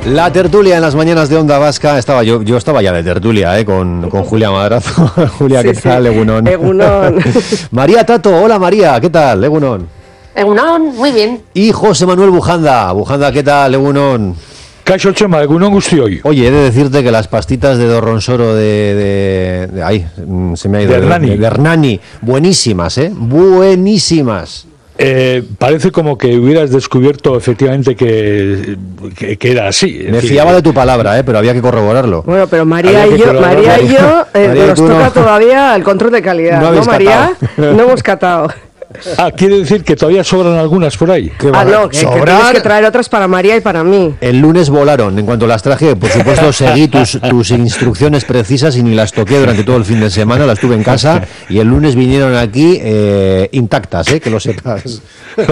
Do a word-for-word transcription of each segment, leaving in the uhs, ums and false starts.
La tertulia en las mañanas de Onda Vasca. Estaba yo, yo estaba ya de tertulia, ¿eh? con, con Julia Madrazo. Julia, ¿qué sí, tal? Sí. Egunon. Egunon. María Tato, hola María, ¿qué tal? Egunon. Egunon, muy bien. Y José Manuel Bujanda. Bujanda, ¿qué tal? Egunon. Caixo Chema, egunon guztioi. Oye, he de decirte que las pastitas de Dorronsoro de, de, de... Ay, se me ha ido. De Hernani. De, de Hernani. Buenísimas, ¿eh? Buenísimas. Eh, parece como que hubieras descubierto efectivamente que, que, que era así. Me fiaba de tu palabra, ¿eh? Pero había que corroborarlo. Bueno, pero María y yo, María y yo eh, María, nos toca no... todavía el control de calidad. No, ¿no María? No hemos catado. Ah, quiere decir que todavía sobran algunas por ahí. Ah, no, que, que tienes que traer otras para María y para mí. El lunes volaron. En cuanto las traje, por supuesto, seguí tus, tus instrucciones precisas y ni las toqué durante todo el fin de semana. Las tuve en casa y el lunes vinieron aquí eh, intactas, eh, que lo sepas.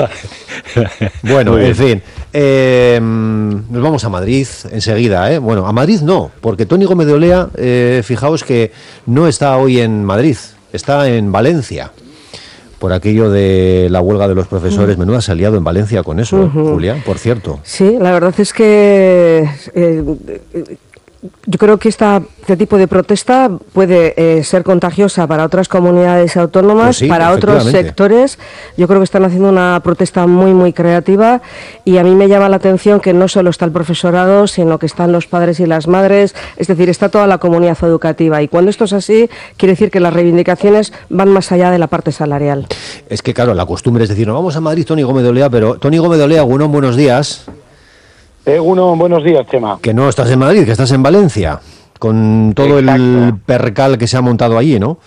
Bueno, en fin. Eh, nos vamos a Madrid enseguida, ¿eh? Bueno, a Madrid no, porque Toni Gómez de Olea, eh, fijaos que no está hoy en Madrid, está en Valencia. Por aquello de la huelga de los profesores. Uh-huh. Menuda se ha liado en Valencia con eso, uh-huh. Julia, por cierto. Sí, la verdad es que eh, yo creo que esta, este tipo de protesta puede eh, ser contagiosa para otras comunidades autónomas, pues sí, para otros sectores. Yo creo que están haciendo una protesta muy, muy creativa y a mí me llama la atención que no solo está el profesorado, sino que están los padres y las madres, es decir, está toda la comunidad educativa. Y cuando esto es así, quiere decir que las reivindicaciones van más allá de la parte salarial. Es que, claro, la costumbre es decir, no vamos a Madrid, Toni Gómez de Olea, pero Toni Gómez de Olea, Gunón, buenos días. Eh, uno, buenos días, Chema. Que no estás en Madrid, que estás en Valencia, con todo Exacto. el percal que se ha montado allí, ¿no?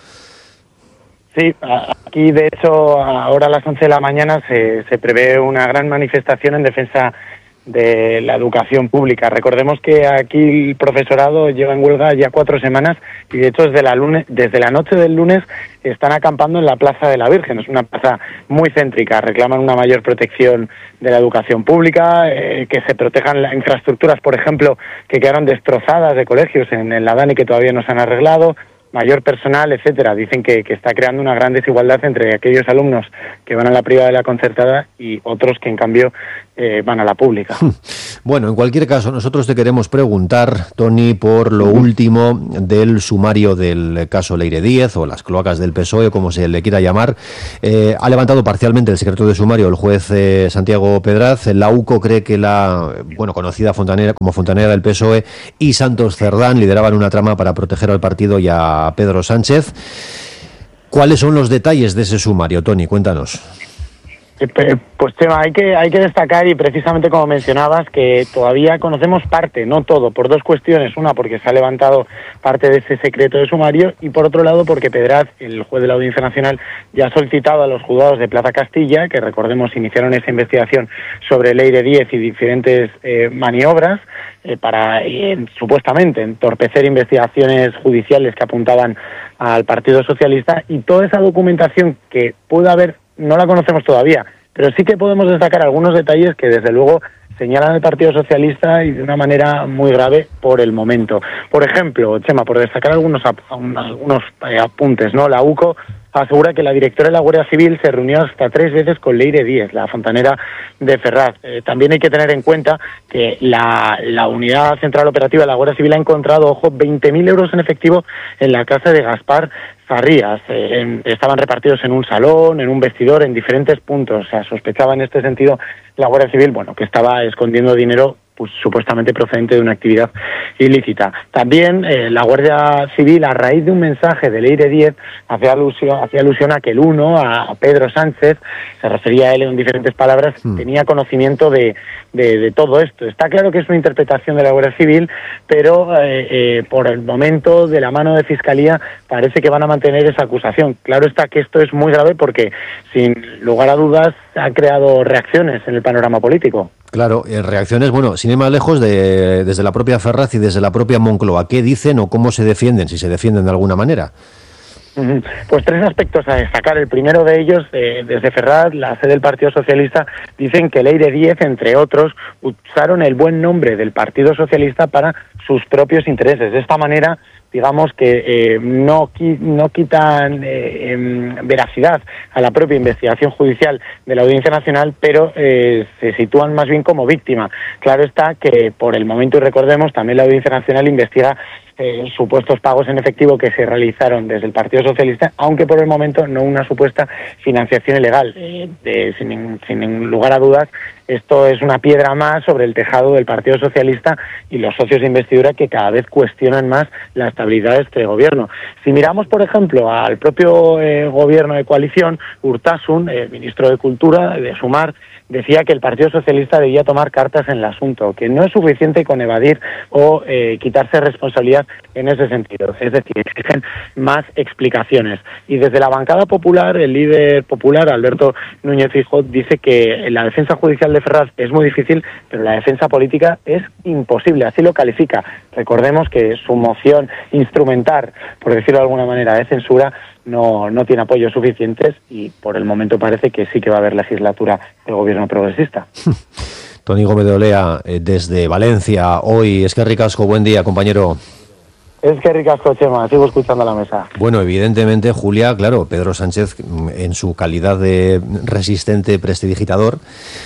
Sí, aquí de hecho ahora a las once de la mañana se, se prevé una gran manifestación en defensa de la educación pública. Recordemos que aquí el profesorado lleva en huelga ya cuatro semanas y de hecho desde la, lunes, desde la noche del lunes están acampando en la Plaza de la Virgen. Es una plaza muy céntrica, reclaman una mayor protección de la educación pública, eh, que se protejan las infraestructuras, por ejemplo, que quedaron destrozadas de colegios en, en la Dani que todavía no se han arreglado, mayor personal, etcétera. Dicen que, que está creando una gran desigualdad entre aquellos alumnos que van a la privada y la concertada y otros que en cambio eh, van a la pública. Bueno, en cualquier caso, nosotros te queremos preguntar, Toni, por lo uh-huh. último del sumario del caso Leire Díez o las cloacas del P S O E, como se le quiera llamar. Eh, ha levantado parcialmente el secreto de sumario el juez eh, Santiago Pedraz. La U C O cree que la, bueno, conocida fontanera como fontanera del P S O E y Santos Cerdán lideraban una trama para proteger al partido y a Pedro Sánchez. ¿Cuáles son los detalles de ese sumario, Toni? Cuéntanos. Pues Chema, hay que hay que destacar, y precisamente como mencionabas, que todavía conocemos parte, no todo, por dos cuestiones. Una, porque se ha levantado parte de ese secreto de sumario, y por otro lado, porque Pedraz, el juez de la Audiencia Nacional, ya ha solicitado a los juzgados de Plaza Castilla, que recordemos iniciaron esa investigación sobre Leire Díez y diferentes eh, maniobras, eh, para eh, supuestamente entorpecer investigaciones judiciales que apuntaban al Partido Socialista, y toda esa documentación que pudo haber, no la conocemos todavía, pero sí que podemos destacar algunos detalles que desde luego señalan al Partido Socialista y de una manera muy grave por el momento. Por ejemplo, Chema, por destacar algunos algunos apuntes, ¿no? La U C O asegura que la directora de la Guardia Civil se reunió hasta tres veces con Leire Díez, la fontanera de Ferraz. Eh, también hay que tener en cuenta que la, la Unidad Central Operativa de la Guardia Civil ha encontrado, ojo, veinte mil euros en efectivo en la casa de Gaspar Zarrías. Eh, en, estaban repartidos en un salón, en un vestidor, en diferentes puntos. O sea, sospechaba en este sentido la Guardia Civil, bueno, que estaba escondiendo dinero pues supuestamente procedente de una actividad ilícita. También eh, la Guardia Civil, a raíz de un mensaje de Leire Díez, hacía alusión, hacía alusión a que el uno, a, a Pedro Sánchez, se refería a él en diferentes palabras, mm. tenía conocimiento de, de, de todo esto. Está claro que es una interpretación de la Guardia Civil, pero eh, eh, por el momento, de la mano de Fiscalía, parece que van a mantener esa acusación. Claro está que esto es muy grave porque, sin lugar a dudas, ha creado reacciones en el panorama político. Claro, eh, reacciones, bueno, sin ir más lejos, de, desde la propia Ferraz y desde la propia Moncloa. ¿Qué dicen o cómo se defienden, si se defienden de alguna manera? Pues tres aspectos a destacar. El primero de ellos, eh, desde Ferraz, la sede del Partido Socialista, dicen que el Eire diez, entre otros, usaron el buen nombre del Partido Socialista para sus propios intereses. De esta manera, digamos que eh, no, no quitan eh, eh, veracidad a la propia investigación judicial de la Audiencia Nacional, pero eh, se sitúan más bien como víctima. Claro está que por el momento, y recordemos, también la Audiencia Nacional investiga Eh, supuestos pagos en efectivo que se realizaron desde el Partido Socialista, aunque por el momento no una supuesta financiación ilegal. Eh, de, sin, sin lugar a dudas, esto es una piedra más sobre el tejado del Partido Socialista y los socios de investidura que cada vez cuestionan más la estabilidad de este gobierno. Si miramos, por ejemplo, al propio eh, gobierno de coalición, Urtasun, el ministro de Cultura, de Sumar, decía que el Partido Socialista debía tomar cartas en el asunto, que no es suficiente con evadir o eh, quitarse responsabilidad en ese sentido. Es decir, exigen más explicaciones. Y desde la bancada popular, el líder popular, Alberto Núñez Feijóo, dice que la defensa judicial de Ferraz es muy difícil, pero la defensa política es imposible. Así lo califica. Recordemos que su moción instrumental, por decirlo de alguna manera, de censura, no, no tiene apoyos suficientes y por el momento parece que sí que va a haber legislatura del gobierno progresista. Toni Gómez de Olea, eh, desde Valencia, hoy. Es que ricasco, buen día, compañero. Es que ricasco, Chema, sigo escuchando la mesa. Bueno, evidentemente, Julia, claro, Pedro Sánchez, en su calidad de resistente prestidigitador,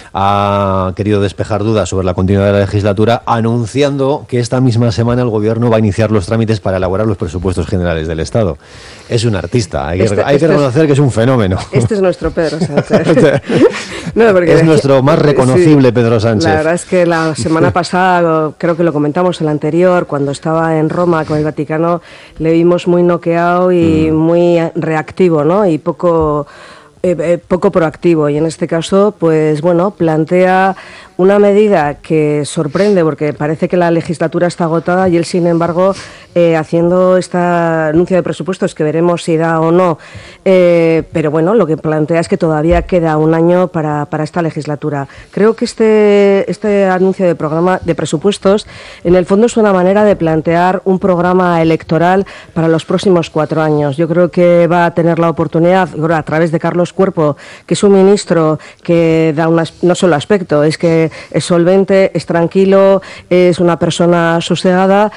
ha querido despejar dudas sobre la continuidad de la legislatura, anunciando que esta misma semana el Gobierno va a iniciar los trámites para elaborar los presupuestos generales del Estado. Es un artista, hay que, este, hay este que reconocer es, que es un fenómeno. Este es nuestro Pedro Sánchez. No, porque es nuestro más reconocible sí, Pedro Sánchez. La verdad es que la semana pasada, creo que lo comentamos en la anterior, cuando estaba en Roma con el Vaticano, le vimos muy noqueado y mm. muy reactivo, ¿no? Y poco, eh, eh, poco proactivo. Y en este caso, pues bueno, plantea una medida que sorprende porque parece que la legislatura está agotada y él, sin embargo, eh, haciendo este anuncio de presupuestos que veremos si da o no, eh, pero bueno, lo que plantea es que todavía queda un año para, para esta legislatura. Creo que este, este anuncio de programa de presupuestos, en el fondo, es una manera de plantear un programa electoral para los próximos cuatro años. Yo creo que va a tener la oportunidad, a través de Carlos Cuerpo, que es un ministro que da una, no solo aspecto, es que es solvente, es tranquilo, es una persona sosegada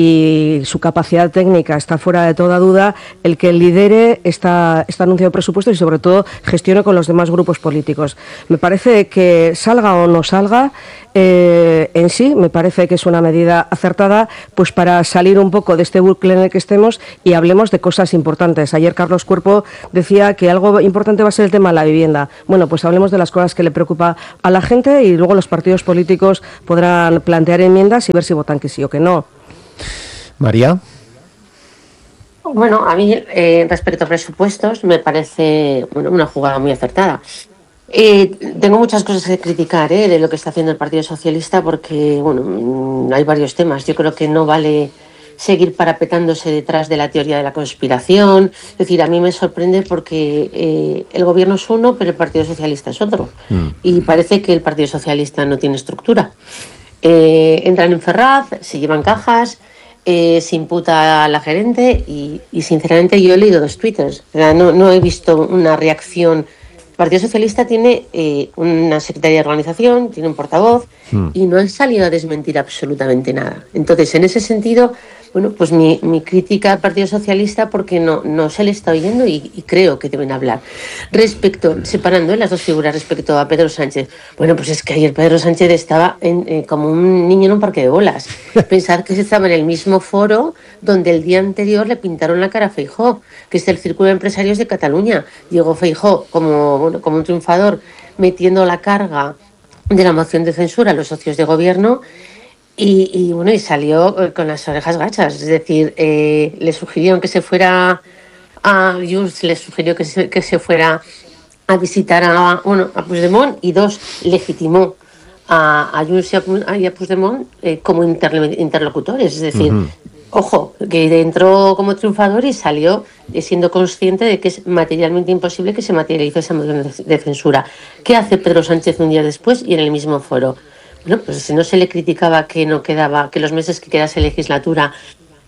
y su capacidad técnica está fuera de toda duda, el que lidere esta, este anuncio de presupuestos y sobre todo gestione con los demás grupos políticos. Me parece que salga o no salga, eh, en sí me parece que es una medida acertada, pues para salir un poco de este bucle en el que estemos y hablemos de cosas importantes. Ayer Carlos Cuerpo decía que algo importante va a ser el tema de la vivienda. Bueno, pues hablemos de las cosas que le preocupa a la gente y luego los partidos políticos podrán plantear enmiendas y ver si votan que sí o que no. María. Bueno, a mí eh, respecto a presupuestos me parece bueno, una jugada muy acertada. Eh, tengo muchas cosas que criticar eh, de lo que está haciendo el Partido Socialista porque bueno, hay varios temas. Yo creo que no vale seguir parapetándose detrás de la teoría de la conspiración. Es decir, a mí me sorprende porque eh, el gobierno es uno, pero el Partido Socialista es otro. Mm. Y parece que el Partido Socialista no tiene estructura. Eh, entran en Ferraz, se llevan cajas, eh, se imputa a la gerente y, y sinceramente yo he leído dos twitters. O sea, no, no he visto una reacción. El Partido Socialista tiene eh, una secretaria de organización, tiene un portavoz mm. y no han salido a desmentir absolutamente nada. Entonces, en ese sentido, bueno, pues mi, mi crítica al Partido Socialista porque no, no se le está oyendo y, y creo que deben hablar. Respecto, separando ¿eh? las dos figuras respecto a Pedro Sánchez, bueno, pues es que ayer Pedro Sánchez estaba en, eh, como un niño en un parque de bolas. Pensar que se estaba en el mismo foro donde el día anterior le pintaron la cara a Feijóo, que es el Círculo de Empresarios de Cataluña. Llegó Feijóo como, bueno, como un triunfador metiendo la carga de la moción de censura a los socios de gobierno. Y, y bueno, y salió con las orejas gachas, es decir, eh, le sugirieron que se fuera a Junts, le sugirió que se, que se fuera a visitar a, bueno, a Puigdemont y dos, legitimó a, a Junts y a, y a Puigdemont eh, como interlo, interlocutores, es decir, uh-huh. ojo, que entró como triunfador y salió eh, siendo consciente de que es materialmente imposible que se materialice esa moción de, de censura. ¿Qué hace Pedro Sánchez un día después y en el mismo foro? Bueno, pues si no se le criticaba que no quedaba, que los meses que quedase legislatura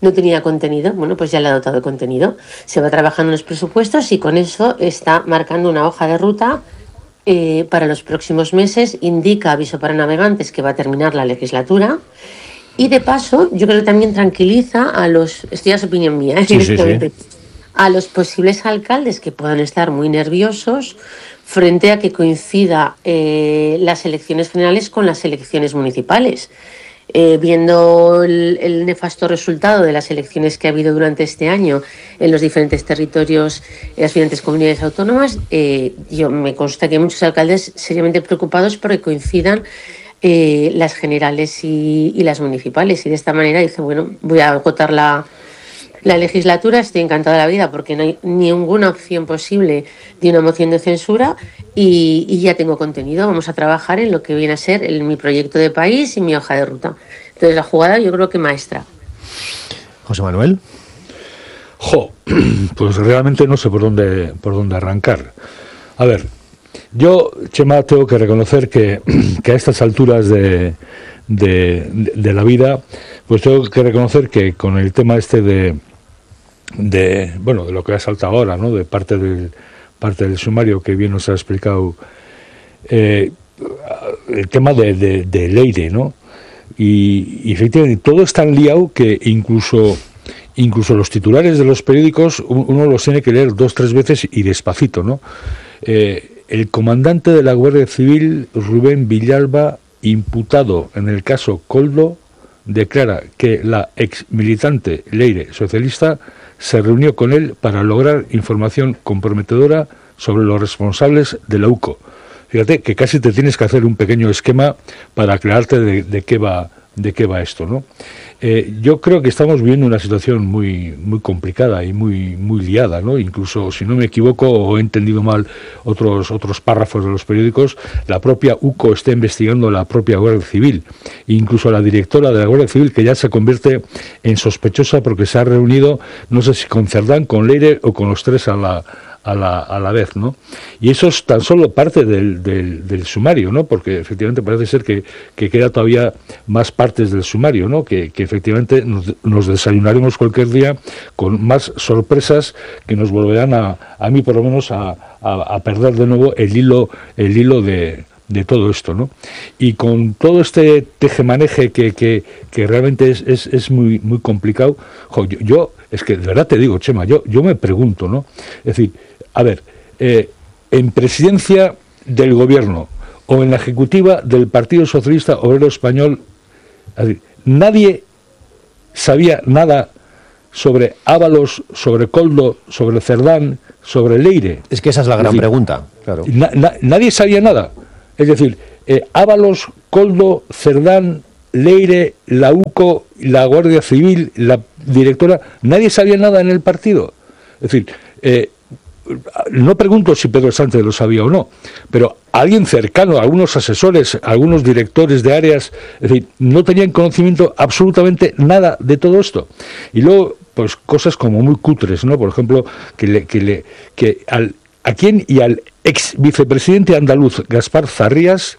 no tenía contenido. Bueno, pues ya le ha dotado de contenido. Se va trabajando en los presupuestos y con eso está marcando una hoja de ruta eh, para los próximos meses. Indica aviso para navegantes que va a terminar la legislatura. Y de paso, yo creo que también tranquiliza a los, esto ya es opinión mía, ¿eh? Sí, sí, sí. a los posibles alcaldes que puedan estar muy nerviosos frente a que coincida eh, las elecciones generales con las elecciones municipales. Eh, viendo el, el nefasto resultado de las elecciones que ha habido durante este año en los diferentes territorios, en las diferentes comunidades autónomas, eh, yo me consta que hay muchos alcaldes seriamente preocupados porque coincidan eh, las generales y, y las municipales. Y de esta manera dice, bueno, voy a agotar la, la legislatura, estoy encantada de la vida porque no hay ninguna opción posible de una moción de censura y, y ya tengo contenido. Vamos a trabajar en lo que viene a ser el, mi proyecto de país y mi hoja de ruta. Entonces la jugada yo creo que maestra. José Manuel. Jo, pues realmente no sé por dónde, por dónde arrancar. A ver, yo, Chema, tengo que reconocer que, que a estas alturas de, de, de la vida, pues tengo que reconocer que con el tema este de, de bueno, de lo que ha saltado ahora, ¿no? De parte del, parte del sumario que bien nos ha explicado, eh, el tema de, de, de Leire, ¿no? Y, y efectivamente todo es tan liado que incluso... Incluso los titulares de los periódicos uno los tiene que leer dos, tres veces y despacito, ¿no? Eh, el comandante de la Guardia Civil, Rubén Villalba, imputado en el caso Koldo, declara que la ex militante Leire socialista se reunió con él para lograr información comprometedora sobre los responsables de la U C O. Fíjate que casi te tienes que hacer un pequeño esquema para aclararte de, de qué va de qué va esto, ¿no? Eh, yo creo que estamos viviendo una situación muy muy complicada y muy muy liada, ¿no? Incluso, si no me equivoco o he entendido mal otros otros párrafos de los periódicos, la propia U C O está investigando a la propia Guardia Civil, incluso la directora de la Guardia Civil, que ya se convierte en sospechosa porque se ha reunido, no sé si con Cerdán, con Leire o con los tres a la a la, a la vez, ¿no? Y eso es tan solo parte del, del, del sumario, ¿no? Porque efectivamente parece ser que, que queda todavía más partes del sumario, ¿no? Que, que efectivamente nos, nos desayunaremos cualquier día con más sorpresas que nos volverán a, a mí por lo menos a, a, a perder de nuevo el hilo, el hilo de de todo esto, ¿no? Y con todo este tejemaneje que, que, que realmente es, es, es muy muy complicado, jo, yo, yo, es que de verdad te digo, Chema, yo, yo me pregunto, ¿no? Es decir, a ver, eh, en presidencia del gobierno o en la ejecutiva del Partido Socialista Obrero Español, es decir, nadie sabía nada sobre Ábalos, sobre Koldo, sobre Cerdán, sobre Leire. Es que esa es la gran es decir, pregunta, claro. Na, na, nadie sabía nada. Es decir, eh, Ábalos, Koldo, Cerdán, Leire, la U C O, la Guardia Civil, la directora, nadie sabía nada en el partido. Es decir, eh, no pregunto si Pedro Sánchez lo sabía o no, pero alguien cercano, algunos asesores, algunos directores de áreas, es decir, no tenían conocimiento absolutamente nada de todo esto. Y luego, pues cosas como muy cutres, ¿no? Por ejemplo, que le, que le, que al a quién y al ex vicepresidente andaluz Gaspar Zarrías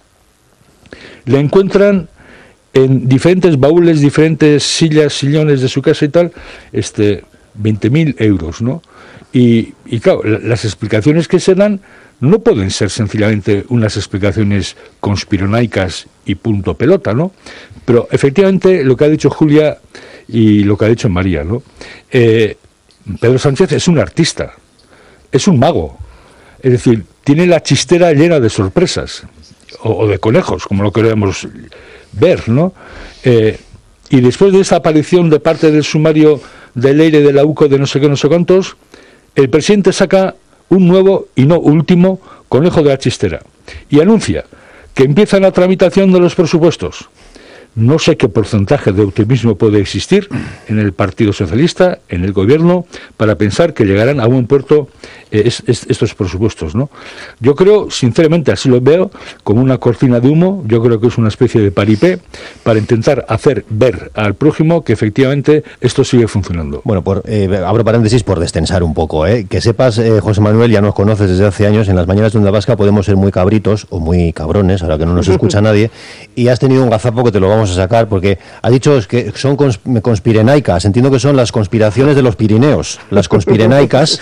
le encuentran en diferentes baúles, diferentes sillas, sillones de su casa y tal, este veinte mil euros, ¿no? Y, y claro, las explicaciones que se dan no pueden ser sencillamente unas explicaciones conspiranoicas y punto pelota, ¿no? Pero efectivamente lo que ha dicho Julia y lo que ha dicho María, ¿no? Eh, Pedro Sánchez es un artista, es un mago. Es decir, tiene la chistera llena de sorpresas, o, o de conejos, como lo queremos ver, ¿no? Eh, y después de esa aparición de parte del sumario de Leire, de la U C O, de no sé qué, no sé cuántos, el presidente saca un nuevo y no último conejo de la chistera y anuncia que empieza la tramitación de los presupuestos. No sé qué porcentaje de optimismo puede existir en el Partido Socialista, en el Gobierno, para pensar que llegarán a buen puerto eh, es, es, estos presupuestos, ¿no? Yo creo, sinceramente, así lo veo, como una cortina de humo. Yo creo que es una especie de paripé para intentar hacer ver al prójimo que efectivamente esto sigue funcionando. Bueno, por, eh, abro paréntesis por destensar un poco, ¿eh? Que sepas, eh, José Manuel, ya nos conoces desde hace años, en las mañanas de Onda Vasca podemos ser muy cabritos o muy cabrones, ahora que no nos escucha nadie, y has tenido un gazapo que te lo vamos vamos a sacar, porque ha dicho que son cons conspirenaicas, entiendo que son las conspiraciones de los Pirineos, las conspirenaicas,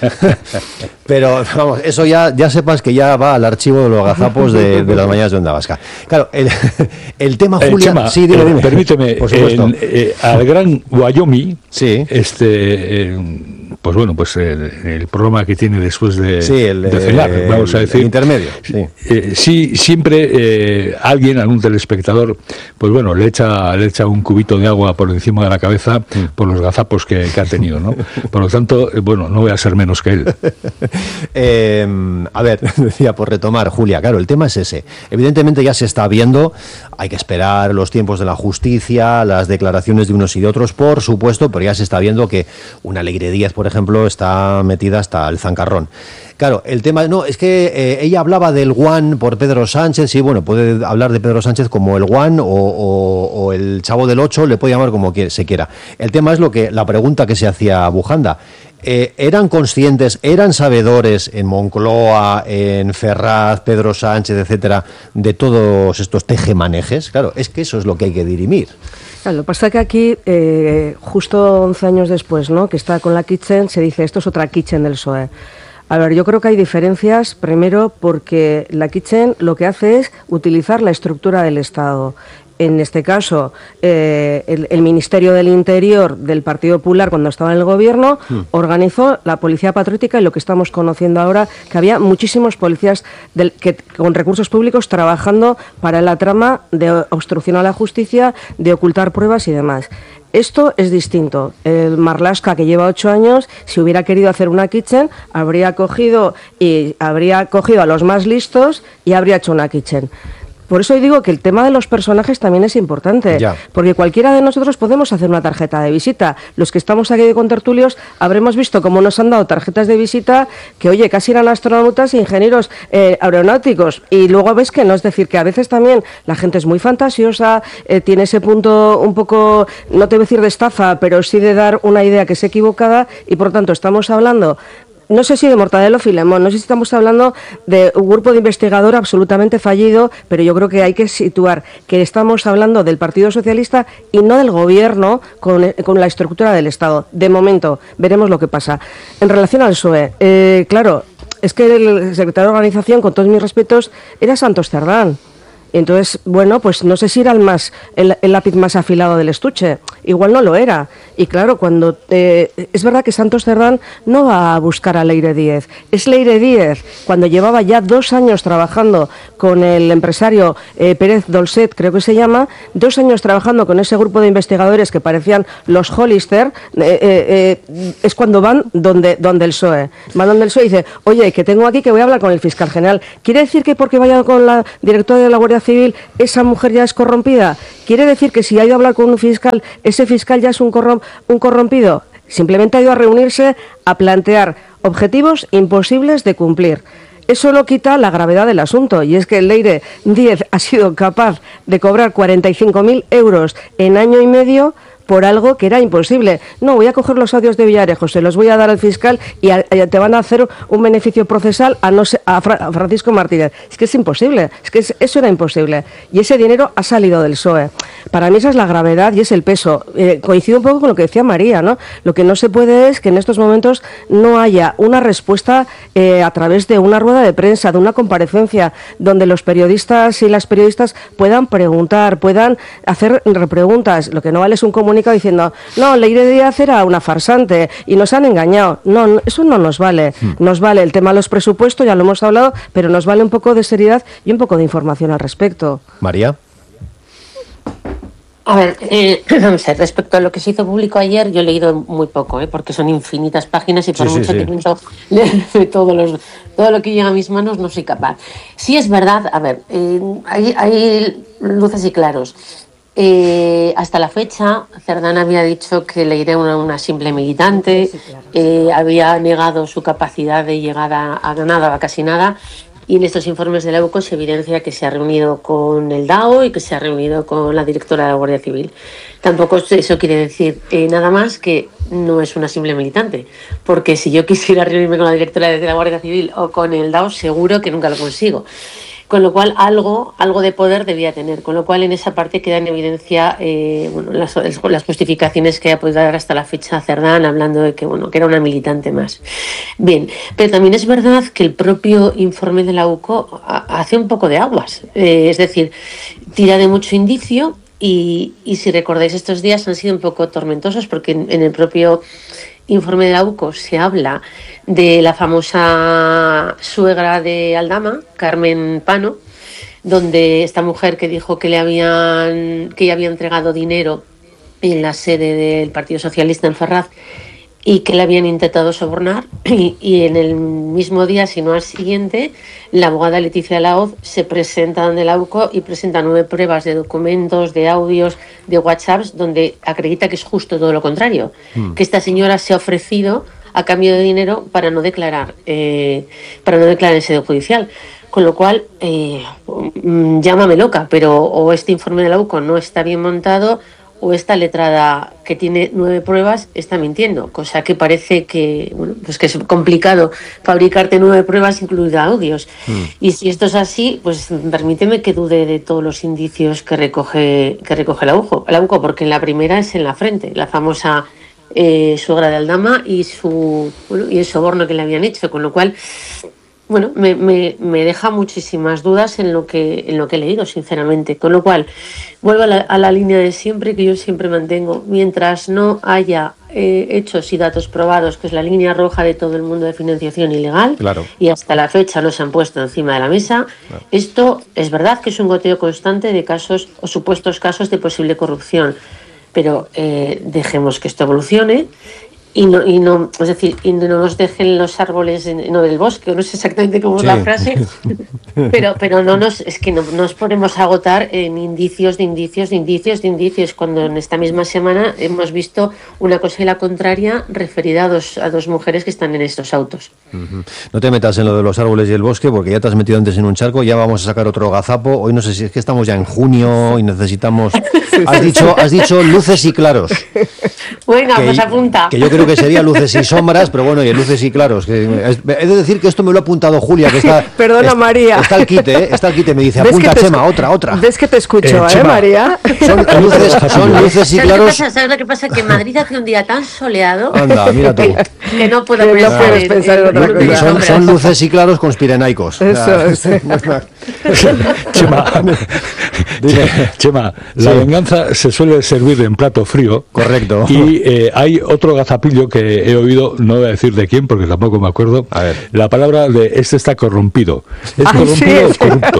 pero vamos, eso ya, ya sepas que ya va al archivo de los gazapos de, de las mañanas de Onda Vasca. Claro, el, el tema, eh, Julia... Chema, sí, dime, eh, dime. Permíteme, por supuesto. El, eh, al gran Wyoming, sí. este... Eh, pues bueno, pues el, el programa que tiene después de, sí, el, de cenar, el, vamos a decir. El intermedio, sí. Eh, sí, siempre eh, alguien, algún telespectador, pues bueno, le echa, le echa un cubito de agua por encima de la cabeza mm. por los gazapos que, que ha tenido, ¿no? Por lo tanto, eh, bueno, no voy a ser menos que él. eh, a ver, decía, por retomar, Julia, claro, el tema es ese. Evidentemente ya se está viendo, hay que esperar los tiempos de la justicia, las declaraciones de unos y de otros, por supuesto, pero ya se está viendo que una Leire Díez, por ejemplo, ejemplo, está metida hasta el zancarrón. Claro, el tema, no, es que eh, ella hablaba del Guan por Pedro Sánchez, sí, bueno, puede hablar de Pedro Sánchez como el Guan o, o, o el Chavo del Ocho, le puede llamar como que, se quiera. El tema es lo que, la pregunta que se hacía Bujanda. Eh, ¿Eran conscientes, eran sabedores en Moncloa, en Ferraz, Pedro Sánchez, etcétera, de todos estos tejemanejes? Claro, es que eso es lo que hay que dirimir. Claro, lo que pasa es que aquí, eh, justo once años después, ¿no?, que está con la Kitchen, se dice, esto es otra Kitchen del P S O E. A ver, yo creo que hay diferencias, primero porque la Kitchen lo que hace es utilizar la estructura del Estado. En este caso, eh, el, el Ministerio del Interior del Partido Popular, cuando estaba en el gobierno, mm. organizó la Policía Patriótica y lo que estamos conociendo ahora, que había muchísimos policías del, que, con recursos públicos trabajando para la trama de obstrucción a la justicia, de ocultar pruebas y demás. Esto es distinto. El Marlaska, que lleva ocho años, si hubiera querido hacer una Kitchen, habría cogido, y habría cogido a los más listos y habría hecho una Kitchen. Por eso digo que el tema de los personajes también es importante, ya. Porque cualquiera de nosotros podemos hacer una tarjeta de visita. Los que estamos aquí de contertulios habremos visto cómo nos han dado tarjetas de visita que, oye, casi eran astronautas e ingenieros eh, aeronáuticos. Y luego ves que no, es decir, que a veces también la gente es muy fantasiosa, eh, tiene ese punto un poco, no te voy a decir de estafa, pero sí de dar una idea que es equivocada y, por tanto, estamos hablando... No sé si de Mortadelo o Filemón, no sé si estamos hablando de un grupo de investigador absolutamente fallido, pero yo creo que hay que situar que estamos hablando del Partido Socialista y no del Gobierno con, con la estructura del Estado. De momento, veremos lo que pasa. En relación al P S O E, eh, claro, es que el secretario de Organización, con todos mis respetos, era Santos Cerdán. Entonces, bueno, pues no sé si era el, más, el, el lápiz más afilado del estuche, igual no lo era. Y claro, cuando eh, es verdad que Santos Cerdán no va a buscar a Leire Díez, es Leire Díez, cuando llevaba ya dos años trabajando con el empresario eh, Pérez Dolcet, creo que se llama, dos años trabajando con ese grupo de investigadores que parecían los Hollister, eh, eh, eh, es cuando van donde, donde el P S O E. Van donde el P S O E y dice, oye, que tengo aquí que voy a hablar con el fiscal general. ¿Quiere decir que porque vaya con la directora de la Guardia Civil, esa mujer ya es corrompida? ¿Quiere decir que si ha ido a hablar con un fiscal, ese fiscal ya es un, corrom un corrompido? Simplemente ha ido a reunirse a plantear objetivos imposibles de cumplir. Eso no quita la gravedad del asunto, y es que Leire Díez ha sido capaz de cobrar cuarenta y cinco mil euros en año y medio por algo que era imposible. No, voy a coger los audios de Villarejo, se los voy a dar al fiscal y a, a, te van a hacer un beneficio procesal a, no se, a, Fra, a Francisco Martínez. Es que es imposible, es que es, eso era imposible. Y ese dinero ha salido del P S O E. Para mí esa es la gravedad y es el peso. Eh, coincido un poco con lo que decía María, ¿no? Lo que no se puede es que en estos momentos no haya una respuesta eh, a través de una rueda de prensa, de una comparecencia, donde los periodistas y las periodistas puedan preguntar, puedan hacer repreguntas. Lo que no vale es un comunicado diciendo, no, Leire Díaz era una farsante y nos han engañado. No, no, eso no nos vale. Mm. Nos vale el tema de los presupuestos, ya lo hemos hablado, pero nos vale un poco de seriedad y un poco de información al respecto. María. A ver, eh, respecto a lo que se hizo público ayer, yo he leído muy poco, ¿eh? Porque son infinitas páginas y por sí, mucho sí, que intento leer todos los, todo lo que llega a mis manos no soy capaz. Sí es verdad, a ver, eh, hay, hay luces y claros. Eh, hasta la fecha, Cerdán había dicho que Leire era una, una simple militante, sí, claro. eh, había negado su capacidad de llegar a, a nada, a casi nada, y en estos informes de la U C O se evidencia que se ha reunido con el D A O y que se ha reunido con la directora de la Guardia Civil. Tampoco eso quiere decir eh, nada más que no es una simple militante, porque si yo quisiera reunirme con la directora de la Guardia Civil o con el D A O, seguro que nunca lo consigo. Con lo cual, algo, algo de poder debía tener. Con lo cual, en esa parte queda en evidencia eh, bueno, las, las justificaciones que ha podido dar hasta la fecha Cerdán, hablando de que, bueno, que era una militante más. Bien, pero también es verdad que el propio informe de la U C O hace un poco de aguas. Eh, es decir, tira de mucho indicio y, y si recordáis, estos días han sido un poco tormentosos porque en, en el propio informe de la U C O se habla de la famosa suegra de Aldama, Carmen Pano, donde esta mujer que dijo que le habían que ella había entregado dinero en la sede del Partido Socialista en Ferraz y que le habían intentado sobornar, y, y en el mismo día, si no al siguiente, la abogada Leticia Laoz se presenta ante la U C O y presenta nueve pruebas de documentos, de audios, de WhatsApps, donde acredita que es justo todo lo contrario, mm. que esta señora se ha ofrecido a cambio de dinero para no declarar, eh, para no declarar en sede judicial. Con lo cual, eh, llámame loca, pero o este informe de la U C O no está bien montado, o esta letrada que tiene nueve pruebas está mintiendo, cosa que parece que, bueno, pues que es complicado fabricarte nueve pruebas, incluidos audios. Mm. Y si esto es así, pues permíteme que dude de todos los indicios que recoge que recoge la U C O, la U C O, porque en la primera es en la frente, la famosa eh, suegra de Aldama y su bueno, y el soborno que le habían hecho, con lo cual, bueno, me, me, me deja muchísimas dudas en lo que en lo que he leído, sinceramente. Con lo cual, vuelvo a la, a la línea de siempre, que yo siempre mantengo. Mientras no haya eh, hechos y datos probados, que es la línea roja de todo el mundo de financiación ilegal, claro. y hasta la fecha no se han puesto encima de la mesa, claro. Esto es verdad que es un goteo constante de casos o supuestos casos de posible corrupción. Pero eh, dejemos que esto evolucione. Y no, y no, es decir, y no nos dejen los árboles en, no del bosque, no sé exactamente cómo sí. es la frase, pero, pero no nos, es que no nos ponemos a agotar en indicios de indicios de indicios de indicios, cuando en esta misma semana hemos visto una cosa y la contraria referida a dos, a dos mujeres que están en estos autos. Uh-huh. No te metas en lo de los árboles y el bosque, porque ya te has metido antes en un charco, ya vamos a sacar otro gazapo. Hoy no sé si es que estamos ya en junio y necesitamos... Has dicho, has dicho luces y claros. Bueno, pues apunta. Que yo creo que sería luces y sombras, pero bueno, y luces y claros. Que es, he de decir que esto me lo ha apuntado Julia, que está... Perdona, es, María. Está el quite, ¿eh? Está el quite, me dice, apunta, Chema, otra, otra. ¿Ves que te escucho, eh, eh María? Son luces, son luces y claros... ¿Sabes lo que pasa? Que en Madrid hace un día tan soleado... Anda, mira tú. Que no puedo que no puedes pensar en otra cosa. Son, son luces y claros conspirenaicos. Eso es. Chema, Chema, la sí. venganza se suele servir en plato frío. Correcto. Y eh, hay otro gazapillo que he oído, no voy a decir de quién porque tampoco me acuerdo. A ver. La palabra de este está corrompido. ¿Es ah, corrompido sí. o corrupto?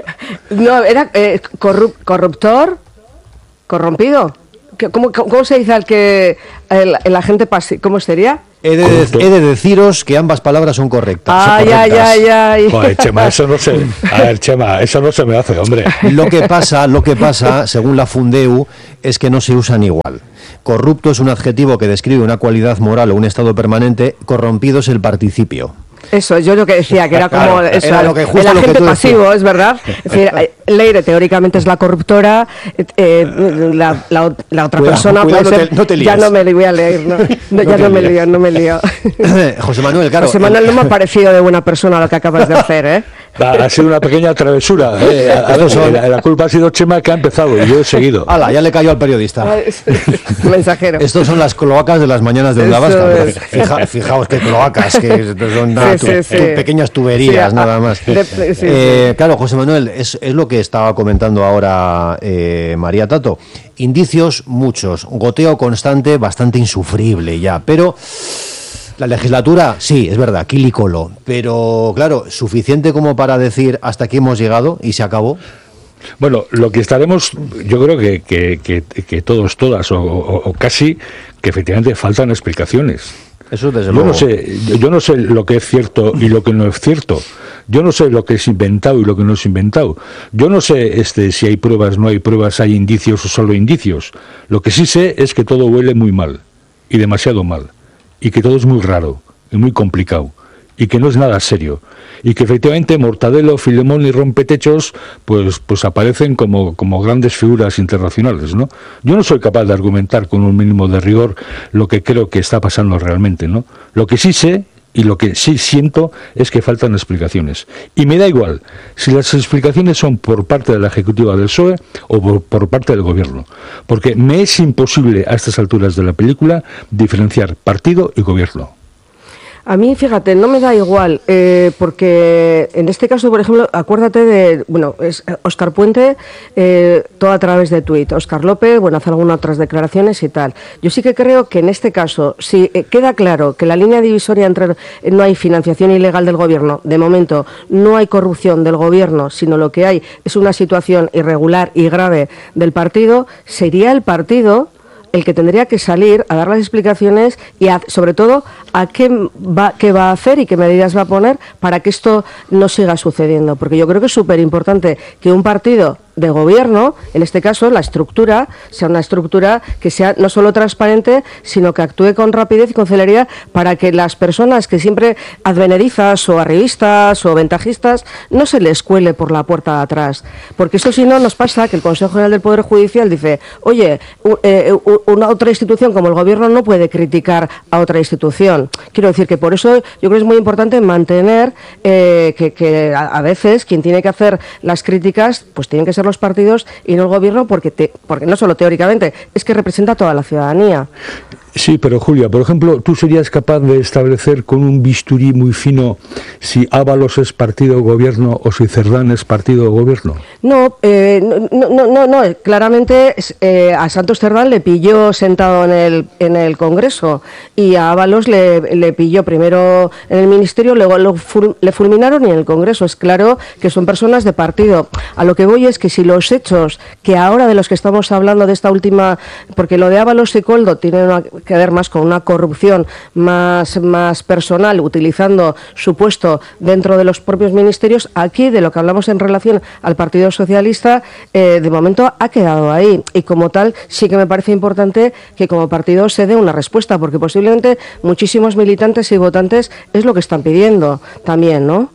No, era eh, corrup, corruptor, corrompido. ¿Cómo, ¿Cómo se dice al que el, el agente pase? ¿Cómo sería? He de, he de deciros que ambas palabras son correctas. Ay, son ay, ay, ay. Joder, Chema, eso no se... A ver, Chema, eso no se me hace, hombre. Lo que pasa, lo que pasa, según la Fundeu, es que no se usan igual. Corrupto es un adjetivo que describe una cualidad moral o un estado permanente. Corrompido es el participio. Eso, yo lo que decía, que era como claro, eso, era lo que justo el lo agente que tú pasivo, decías. es verdad. Es decir, Leire teóricamente es la corruptora, eh, la, la, la otra cuidado, persona cuidado, puede no ser... te, no te ya no me voy a leer, no, no, no ya no me lío, no me lío. José Manuel, claro. José Manuel, no me ha parecido de buena persona lo que acabas de hacer, ¿eh? Ha sido una pequeña travesura. Eh. A, a ver, son... la, la culpa ha sido Chema, que ha empezado y yo he seguido. Hala, ya le cayó al periodista. Mensajero. Estos son las cloacas de las mañanas de Onda Vasca. Fija, fijaos qué cloacas, que son nada, sí, tu, sí, sí. Tu, pequeñas tuberías, sí, nada a, más. De, sí, eh, sí. Claro, José Manuel, es, es lo que estaba comentando ahora eh, María Tato. Indicios muchos, goteo constante, bastante insufrible ya, pero... La legislatura, sí, es verdad, quilicolo, pero claro, suficiente como para decir hasta aquí hemos llegado y se acabó. Bueno, lo que estaremos, yo creo que, que, que, que todos, todas, o, o, o casi, que efectivamente faltan explicaciones. Eso desde yo luego. No sé, yo no sé lo que es cierto y lo que no es cierto. Yo no sé lo que es inventado y lo que no es inventado. Yo no sé este, si hay pruebas, no hay pruebas, hay indicios o solo indicios. Lo que sí sé es que todo huele muy mal, y demasiado mal. Y que todo es muy raro y muy complicado y que no es nada serio y que efectivamente Mortadelo, Filemón y Rompetechos pues pues aparecen como como grandes figuras internacionales, ¿no? Yo no soy capaz de argumentar con un mínimo de rigor lo que creo que está pasando realmente, ¿no? Lo que sí sé Y lo que sí siento es que faltan explicaciones. Y me da igual si las explicaciones son por parte de la Ejecutiva del P S O E o por, por parte del Gobierno. Porque me es imposible a estas alturas de la película diferenciar partido y Gobierno. A mí, fíjate, no me da igual, eh, porque en este caso, por ejemplo, acuérdate de, bueno, es Óscar Puente, eh, todo a través de tuit, Óscar López, bueno, hace algunas otras declaraciones y tal. Yo sí que creo que en este caso, si eh, queda claro que la línea divisoria entre eh, no hay financiación ilegal del Gobierno, de momento no hay corrupción del Gobierno, sino lo que hay es una situación irregular y grave del partido, sería el partido el que tendría que salir a dar las explicaciones y a, sobre todo a qué va, qué va a hacer y qué medidas va a poner para que esto no siga sucediendo, porque yo creo que es súper importante que un partido de gobierno, en este caso la estructura, sea una estructura que sea no solo transparente, sino que actúe con rapidez y con celeridad para que las personas que siempre advenedizas o arribistas o ventajistas no se les cuele por la puerta de atrás, porque eso si no nos pasa que el Consejo General del Poder Judicial dice, oye, eh, una otra institución como el gobierno no puede criticar a otra institución. Quiero decir que por eso yo creo que es muy importante mantener eh, que, que a, a veces quien tiene que hacer las críticas pues tienen que ser los partidos y no el gobierno, porque te, porque no solo teóricamente, es que representa a toda la ciudadanía. Sí, pero Julia, por ejemplo, ¿tú serías capaz de establecer con un bisturí muy fino si Ábalos es partido gobierno o si Cerdán es partido gobierno? No, eh, no, no, no, no, claramente eh, a Santos Cerdán le pilló sentado en el, en el Congreso y a Ábalos le, le pilló primero en el Ministerio, luego lo ful, le fulminaron y en el Congreso. Es claro que son personas de partido. A lo que voy es que si los hechos que ahora de los que estamos hablando de esta última, porque lo de Ábalos y Koldo tiene una que ver más con una corrupción más, más personal, utilizando su puesto dentro de los propios ministerios, aquí de lo que hablamos en relación al Partido Socialista, eh, de momento ha quedado ahí. Y como tal, sí que me parece importante que como partido se dé una respuesta, porque posiblemente muchísimos militantes y votantes es lo que están pidiendo también, ¿no?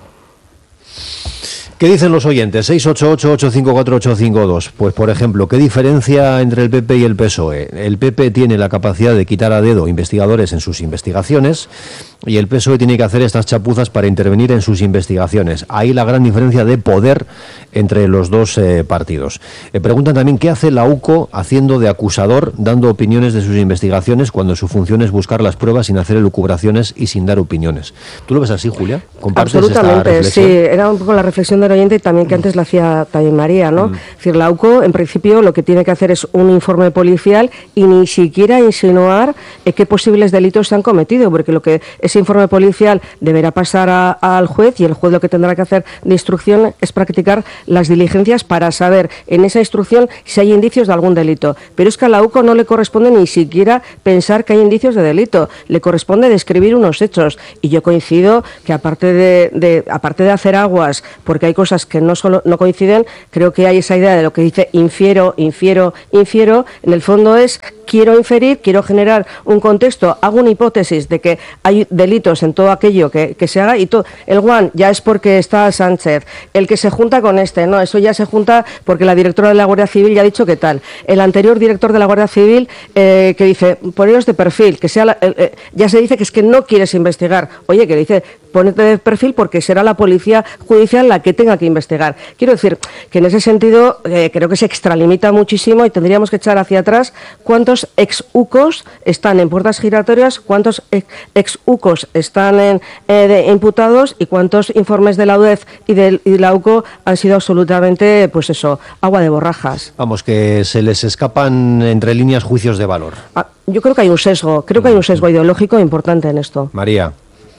¿Qué dicen los oyentes? seis ocho ocho, ocho cinco cuatro, ocho cinco dos. Pues, por ejemplo, ¿qué diferencia entre el P P y el P S O E? El P P tiene la capacidad de quitar a dedo investigadores en sus investigaciones y el P S O E tiene que hacer estas chapuzas para intervenir en sus investigaciones. Ahí la gran diferencia de poder entre los dos eh, partidos. Eh, preguntan también qué hace la U C O haciendo de acusador, dando opiniones de sus investigaciones cuando su función es buscar las pruebas sin hacer elucubraciones y sin dar opiniones. ¿Tú lo ves así, Julia? ¿Compartes Absolutamente, esta reflexión? Sí. Era un poco la reflexión del oyente y también que antes la hacía también María, ¿no? Mm. Es decir, la U C O, en principio, lo que tiene que hacer es un informe policial y ni siquiera insinuar eh, qué posibles delitos se han cometido, porque lo que ese informe policial deberá pasar a, a, al juez y el juez lo que tendrá que hacer de instrucción es practicar las diligencias para saber en esa instrucción si hay indicios de algún delito. Pero es que a la U C O no le corresponde ni siquiera pensar que hay indicios de delito, le corresponde describir unos hechos. Y yo coincido que aparte de, de, aparte de hacer aguas, porque hay cosas que no solo no coinciden, creo que hay esa idea de lo que dice infiero, infiero, infiero, en el fondo es quiero inferir, quiero generar un contexto, hago una hipótesis de que hay delitos en todo aquello que, que se haga y todo. El Juan ya es porque está Sánchez, el que se junta con este, no, eso ya se junta porque la directora de la Guardia Civil ya ha dicho que tal. El anterior director de la Guardia Civil eh, que dice, poneros de perfil, que sea la, eh, eh, ya se dice que es que no quieres investigar. Oye, que dice, ponete de perfil porque será la policía judicial la que tenga que investigar. Quiero decir que en ese sentido eh, creo que se extralimita muchísimo y tendríamos que echar hacia atrás cuántos ex-U C Os están en puertas giratorias, cuántos ex-U C Os están en, eh, de, imputados y cuántos informes de la U D E F y de, y de la U C O han sido absolutamente, pues eso, agua de borrajas. Vamos, que se les escapan entre líneas juicios de valor. Ah, yo creo que hay un sesgo, creo que hay un sesgo ideológico importante en esto. María.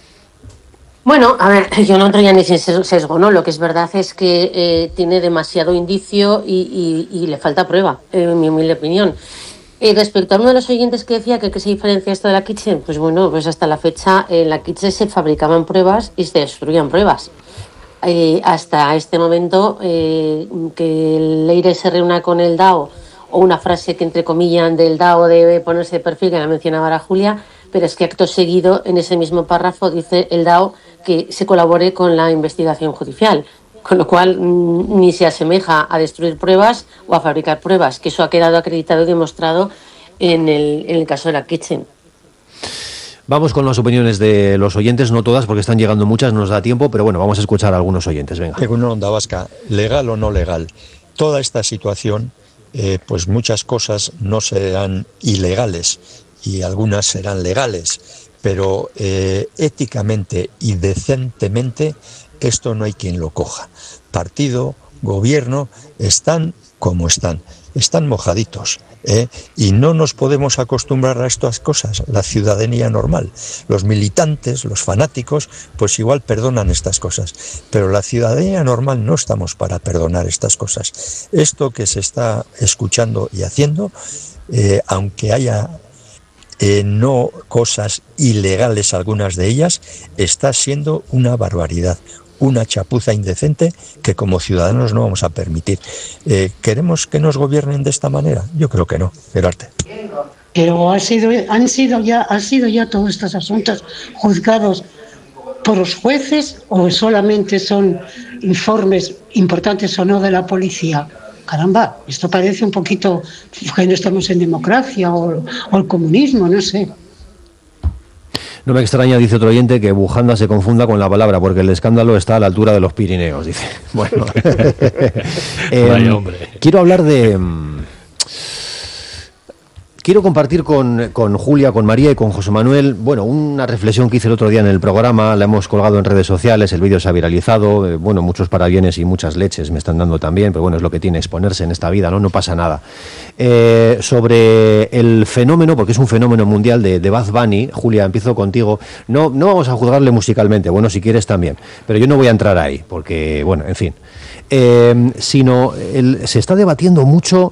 Bueno, a ver, yo no entraría ni sin sesgo, ¿no? Lo que es verdad es que eh, tiene demasiado indicio y, y, y le falta prueba, en mi humilde opinión. Eh, respecto a uno de los oyentes que decía que qué se diferencia esto de la Kitchen, pues bueno, pues hasta la fecha en la Kitchen se fabricaban pruebas y se destruían pruebas. Eh, hasta este momento eh, que el Leire se reúna con el D A O o una frase que entre comillas del D A O debe ponerse de perfil, que la mencionaba ahora Julia, pero es que acto seguido en ese mismo párrafo dice el D A O que se colabore con la investigación judicial, con lo cual mmm, ni se asemeja a destruir pruebas o a fabricar pruebas, que eso ha quedado acreditado y demostrado en el, en el caso de la Kitchen. Vamos con las opiniones de los oyentes, no todas porque están llegando muchas, no nos da tiempo, pero bueno, vamos a escuchar a algunos oyentes, venga. En una Onda Vasca, legal o no legal, toda esta situación, eh, pues muchas cosas no serán ilegales y algunas serán legales, pero eh, éticamente y decentemente esto no hay quien lo coja. Partido, gobierno, están como están, están mojaditos. ¿Eh? Y no nos podemos acostumbrar a estas cosas, la ciudadanía normal. Los militantes, los fanáticos, pues igual perdonan estas cosas, pero la ciudadanía normal no estamos para perdonar estas cosas. Esto que se está escuchando y haciendo, eh, aunque haya eh, no cosas ilegales algunas de ellas, está siendo una barbaridad, una chapuza indecente que como ciudadanos no vamos a permitir. Eh, ¿Queremos que nos gobiernen de esta manera? Yo creo que no, Gerarte. Pero ha sido, han sido ya, han sido ya todos estos asuntos juzgados por los jueces o solamente son informes importantes o no de la policía. Caramba, esto parece un poquito que no estamos en democracia o, o el comunismo, no sé. No me extraña, dice otro oyente, que bujanda se confunda con la palabra, porque el escándalo está a la altura de los Pirineos, dice. Bueno, eh, Vaya hombre. Quiero hablar de... Quiero compartir con, con Julia, con María y con José Manuel, bueno, una reflexión que hice el otro día en el programa, la hemos colgado en redes sociales, el vídeo se ha viralizado, eh, bueno, muchos parabienes y muchas leches me están dando también, pero bueno, es lo que tiene exponerse en esta vida, ¿no? No pasa nada. Eh, sobre el fenómeno, porque es un fenómeno mundial de, de Bad Bunny, Julia, empiezo contigo, no, no vamos a juzgarle musicalmente, bueno, si quieres también, pero yo no voy a entrar ahí, porque, bueno, en fin, eh, sino el, se está debatiendo mucho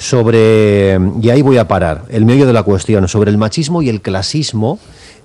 sobre, y ahí voy a parar, el meollo de la cuestión, sobre el machismo y el clasismo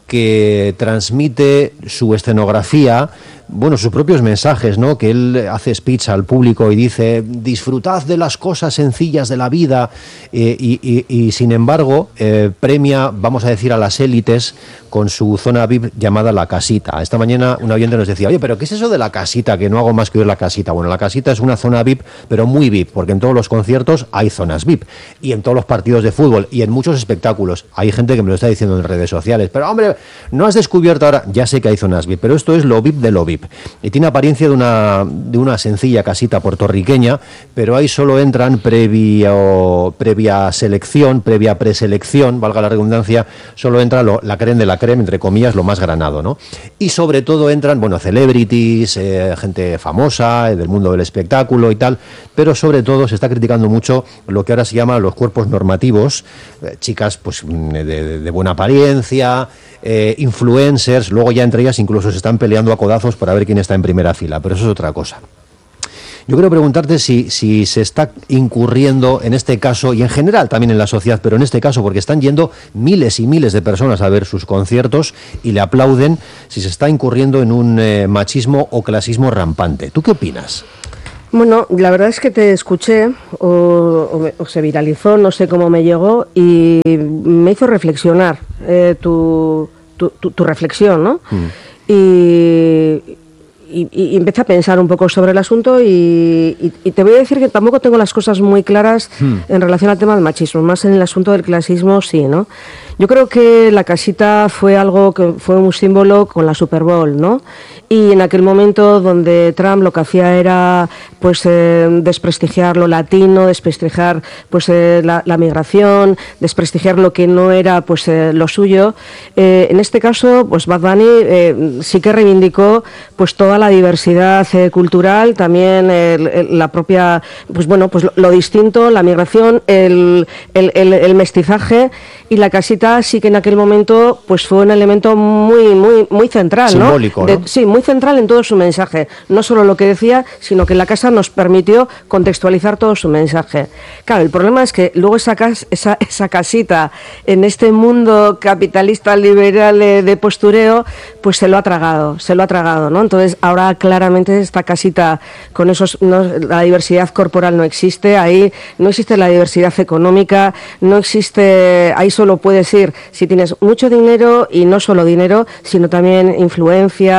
que transmite su escenografía, bueno, sus propios mensajes, ¿no? Que él hace speech al público y dice, disfrutad de las cosas sencillas de la vida, eh, y, y, y sin embargo eh, premia, vamos a decir, a las élites con su zona V I P llamada La Casita. Esta mañana un oyente nos decía, oye, pero ¿qué es eso de La Casita? Que no hago más que oír La Casita. Bueno, La Casita es una zona V I P, pero muy V I P, porque en todos los conciertos hay zonas V I P, y en todos los partidos de fútbol, y en muchos espectáculos. Hay gente que me lo está diciendo en redes sociales, pero hombre, no has descubierto ahora, ya sé que hay zonas V I P, pero esto es lo V I P de lo V I P. Y tiene apariencia de una, de una sencilla casita puertorriqueña, pero ahí solo entran previo, previa selección, previa preselección, valga la redundancia, solo entra lo, la creme de la creme, entre comillas, lo más granado, ¿no? Y sobre todo entran, bueno, celebrities, eh, gente famosa, eh, del mundo del espectáculo y tal, pero sobre todo se está criticando mucho lo que ahora se llama los cuerpos normativos, eh, chicas pues de, de, de buena apariencia, eh, influencers, luego ya entre ellas incluso se están peleando a codazos para ver quién está en primera fila, pero eso es otra cosa. Yo quiero preguntarte si, si se está incurriendo en este caso, y en general también en la sociedad, pero en este caso porque están yendo miles y miles de personas a ver sus conciertos y le aplauden, si se está incurriendo en un eh, machismo o clasismo rampante. ¿Tú qué opinas? Bueno, la verdad es que te escuché o, o, me, o se viralizó, no sé cómo me llegó, y me hizo reflexionar eh, tu, tu, tu, tu reflexión, ¿no? Mm. Y... Y, y empecé a pensar un poco sobre el asunto y, y, y te voy a decir que tampoco tengo las cosas muy claras hmm. en relación al tema del machismo, más en el asunto del clasismo sí, ¿no? Yo creo que La Casita fue algo que fue un símbolo con la Super Bowl, ¿no? Y en aquel momento donde Trump lo que hacía era pues eh, desprestigiar lo latino, desprestigiar pues eh, la, la migración, desprestigiar lo que no era pues eh, lo suyo. Eh, en este caso, pues Bad Bunny eh, sí que reivindicó pues toda la diversidad eh, cultural, también el, el, la propia, pues bueno, pues lo, lo distinto, la migración, el, el, el, el mestizaje, y La Casita sí que en aquel momento pues fue un elemento muy muy muy central, simbólico, ¿no? ¿no? De, sí, muy central en todo su mensaje, no solo lo que decía, sino que en la casa nos permitió contextualizar todo su mensaje. Claro, el problema es que luego esa, cas, esa, esa casita en este mundo capitalista liberal de, de postureo, pues se lo ha tragado, se lo ha tragado, ¿no? Entonces ahora claramente esta casita con esos, no, la diversidad corporal no existe, ahí no existe la diversidad económica, no existe, ahí solo puedes ir si tienes mucho dinero, y no solo dinero, sino también influencia, redes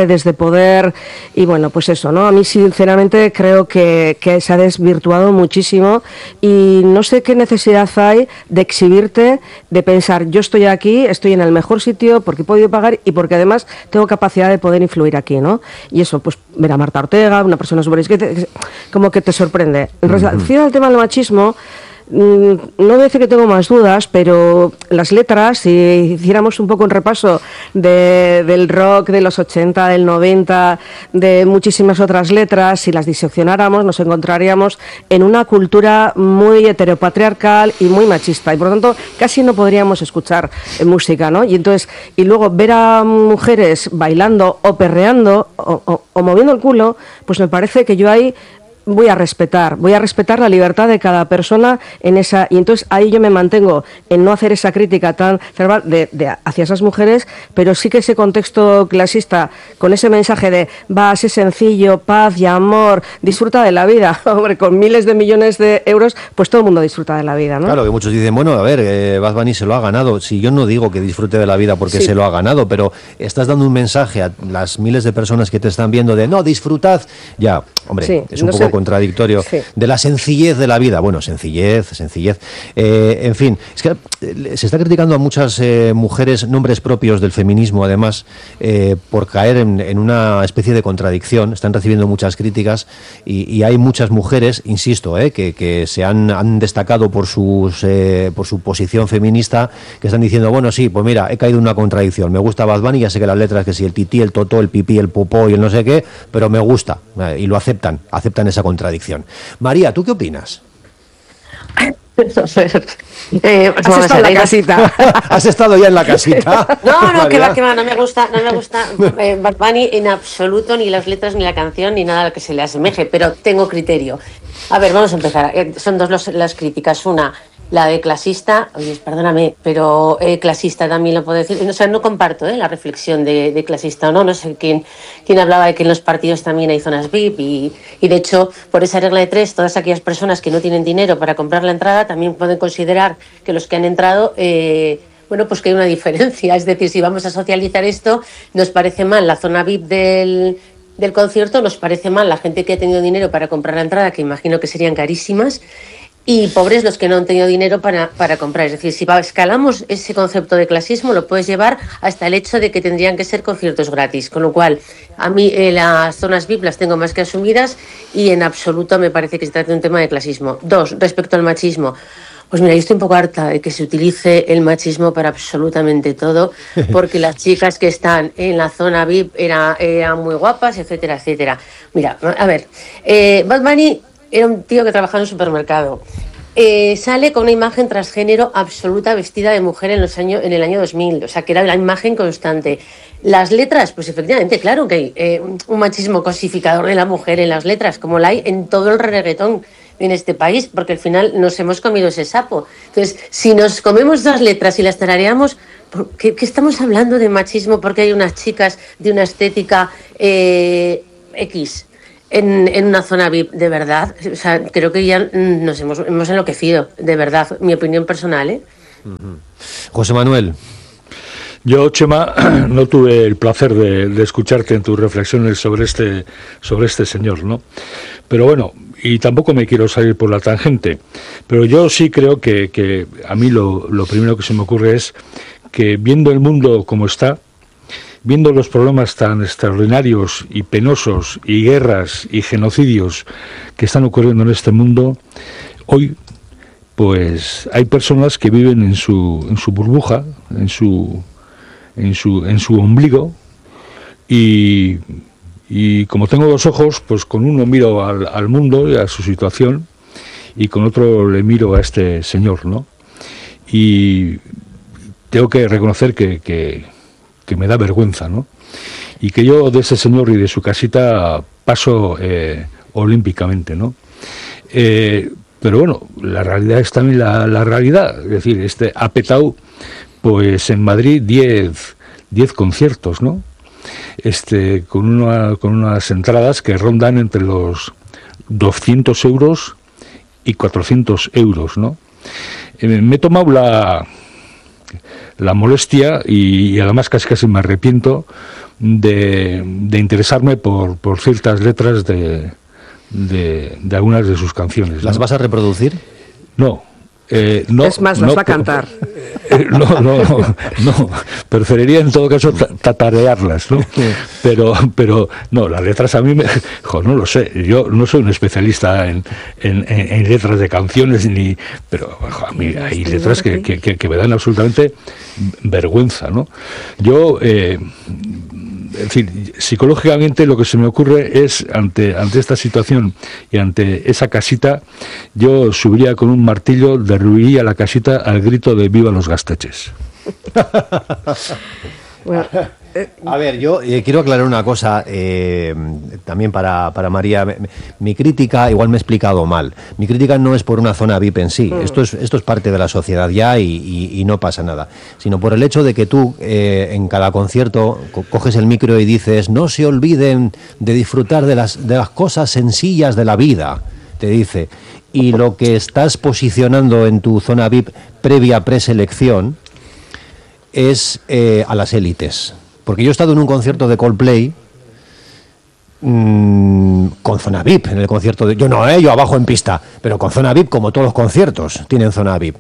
redes de poder y bueno, pues eso, ¿no? A mí sinceramente creo que, que se ha desvirtuado muchísimo y no sé qué necesidad hay de exhibirte, de pensar yo estoy aquí, estoy en el mejor sitio porque he podido pagar y porque además tengo capacidad de poder influir aquí, ¿no? Y eso, pues ver a Marta Ortega, una persona súper discreta, como que te sorprende. En relación al tema del machismo, no voy a decir que tengo más dudas, pero las letras, si hiciéramos un poco un repaso de, del rock de los ochenta, del noventa, de muchísimas otras letras, si las diseccionáramos nos encontraríamos en una cultura muy heteropatriarcal y muy machista y por lo tanto casi no podríamos escuchar música, ¿no? Y entonces, y luego ver a mujeres bailando o perreando o, o, o moviendo el culo, pues me parece que yo ahí voy a respetar, voy a respetar la libertad de cada persona en esa, y entonces ahí yo me mantengo en no hacer esa crítica tan verbal de, de hacia esas mujeres, pero sí que ese contexto clasista, con ese mensaje de va, sé sencillo, paz y amor, disfruta de la vida, hombre, con miles de millones de euros, pues todo el mundo disfruta de la vida, ¿no? Claro, que muchos dicen, bueno, a ver, eh, Bad Bunny se lo ha ganado, si yo no digo que disfrute de la vida porque sí. se lo ha ganado, pero estás dando un mensaje a las miles de personas que te están viendo de no, disfrutad, ya, hombre, sí, es un no poco sé. contradictorio, sí. de la sencillez de la vida. Bueno, sencillez, sencillez. Eh, en fin, es que se está criticando a muchas eh, mujeres, nombres propios del feminismo, además, eh, por caer en, en una especie de contradicción. Están recibiendo muchas críticas y, y hay muchas mujeres, insisto, eh, que, que se han, han destacado por, sus, eh, por su posición feminista, que están diciendo, bueno, sí, pues mira, he caído en una contradicción. Me gusta Bad Bunny, ya sé que las letras, que si el tití, el totó, el pipí, el popó y el no sé qué, pero me gusta, eh, y lo aceptan, aceptan esa contradicción. María, ¿tú qué opinas? eh, pues Has estado en la casita. Has estado ya en la casita. No, no, que va, que va, no me gusta, no me gusta eh, Bad Bunny en absoluto, ni las letras, ni la canción, ni nada a lo que se le asemeje, pero tengo criterio. A ver, vamos a empezar. Eh, son dos los, las críticas. Una, la de clasista, oye, perdóname, pero eh, clasista también lo puedo decir. O sea, no comparto eh, la reflexión de, de clasista o no. No sé quién, quién hablaba de que en los partidos también hay zonas V I P y, y de hecho, por esa regla de tres, todas aquellas personas que no tienen dinero para comprar la entrada también pueden considerar que los que han entrado... Eh, bueno, pues que hay una diferencia. Es decir, si vamos a socializar esto, nos parece mal la zona V I P del... del concierto, nos parece mal la gente que ha tenido dinero para comprar la entrada, que imagino que serían carísimas, y pobres los que no han tenido dinero para, para comprar. Es decir, si escalamos ese concepto de clasismo, lo puedes llevar hasta el hecho de que tendrían que ser conciertos gratis, con lo cual a mí eh, las zonas V I P las tengo más que asumidas y en absoluto me parece que se trata de un tema de clasismo. Dos, respecto al machismo. Pues mira, yo estoy un poco harta de que se utilice el machismo para absolutamente todo, porque las chicas que están en la zona V I P eran, eran muy guapas, etcétera, etcétera. Mira, a ver, eh, Bad Bunny era un tío que trabajaba en un supermercado. Eh, sale con una imagen transgénero absoluta, vestida de mujer en los años, en el año dos mil, o sea, que era la imagen constante. Las letras, pues efectivamente, claro que hay eh, un machismo cosificador de la mujer en las letras, como la hay en todo el reggaetón en este país, porque al final nos hemos comido ese sapo. Entonces, si nos comemos las letras y las tarareamos, ¿por qué, qué estamos hablando de machismo? Porque hay unas chicas de una estética eh, X en, en una zona V I P, de verdad. O sea, creo que ya nos hemos, hemos enloquecido, de verdad, mi opinión personal, ¿eh? Uh-huh. José Manuel. Yo, Chema, no tuve el placer de, de escucharte en tus reflexiones sobre este, sobre este señor, ¿no? Pero bueno, y tampoco me quiero salir por la tangente, pero yo sí creo que, que a mí lo, lo primero que se me ocurre es que viendo el mundo como está, viendo los problemas tan extraordinarios y penosos y guerras y genocidios que están ocurriendo en este mundo, hoy pues hay personas que viven en su, en su burbuja, en su... en su en su ombligo y, y como tengo dos ojos, pues con uno miro al, al mundo y a su situación y con otro le miro a este señor, ¿no? Y tengo que reconocer que, que, que me da vergüenza, ¿no? Y que yo de ese señor y de su casita paso eh, olímpicamente, ¿no? Eh, pero bueno, la realidad es también la, la realidad, es decir, este ha petado pues en Madrid diez conciertos, ¿no? Este, con, una, con unas entradas que rondan entre los doscientos euros y cuatrocientos euros, ¿no? Eh, me he tomado la, la molestia y, y además casi casi me arrepiento de, de interesarme por, por ciertas letras de, de, de algunas de sus canciones, ¿no? ¿Las vas a reproducir? No. Eh, no, es más, no, las va a cantar. Eh, no, no, no, no, preferiría en todo caso tatarearlas, ¿no? Pero, pero no, las letras a mí me, jo, no lo sé, yo no soy un especialista en, en, en letras de canciones, ni, pero jo, a mí hay letras que, que, que me dan absolutamente vergüenza, ¿no? Yo, eh, en fin, psicológicamente lo que se me ocurre es, ante, ante esta situación y ante esa casita, yo subiría con un martillo, derruiría la casita al grito de ¡viva los Gasteches! Bueno, a ver, yo eh, quiero aclarar una cosa, eh, también para, para María. Mi, mi crítica, igual me he explicado mal, mi crítica no es por una zona V I P en sí, mm. esto, es, esto es parte de la sociedad ya y, y, y no pasa nada, sino por el hecho de que tú eh, en cada concierto co coges el micro y dices, no se olviden de disfrutar de las, de las cosas sencillas de la vida, te dice, y lo que estás posicionando en tu zona V I P previa preselección es eh, a las élites. Porque yo he estado en un concierto de Coldplay mmm, con zona V I P, en el concierto de... Yo no, eh, yo abajo en pista, pero con zona V I P, como todos los conciertos, tienen zona V I P.